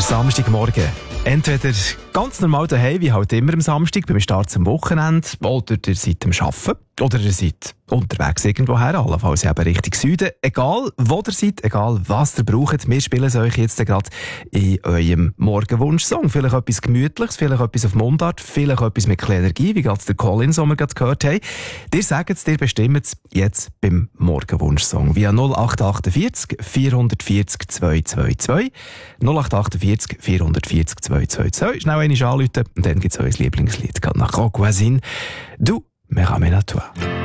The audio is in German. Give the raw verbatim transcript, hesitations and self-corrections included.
Samstagmorgen. Entweder ganz normal daheim, wie halt immer am Samstag, beim Start zum Wochenende, oder ihr seid am Arbeiten, oder ihr seid unterwegs irgendwoher, allenfalls eben Richtung Süden. Egal, wo ihr seid, egal, was ihr braucht, wir spielen es euch jetzt gerade in eurem Morgenwunsch-Song. Vielleicht etwas Gemütliches, vielleicht etwas auf Mundart, vielleicht etwas mit Energie, wie gerade der Collins, den wir gerade gehört haben. Ihr sagt es, ihr bestimmt es jetzt beim Morgenwunsch-Song. Via null acht acht vier vier vier null zwei zwei zwei, null acht acht vier vier vier null zwei zwei zwei. Schnell einmal anrufen und dann gibt es euer Lieblingslied. Gerade nach Rock Voisine. Du, me ramène à toi.